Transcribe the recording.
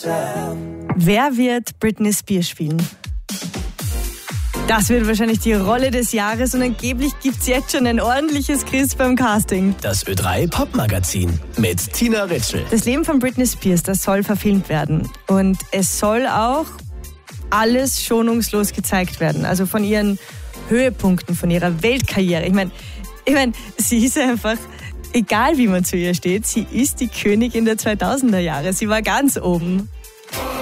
Wer wird Britney Spears spielen? Das wird wahrscheinlich die Rolle des Jahres und angeblich gibt es jetzt schon ein ordentliches Quiz beim Casting. Das Ö3 Popmagazin mit Tina Ritschl. Das Leben von Britney Spears, das soll verfilmt werden. Und es soll auch alles schonungslos gezeigt werden. Also von ihren Höhepunkten, von ihrer Weltkarriere. Ich meine, sie ist einfach, egal wie man zu ihr steht, sie ist die Königin der 2000er Jahre. Sie war ganz oben.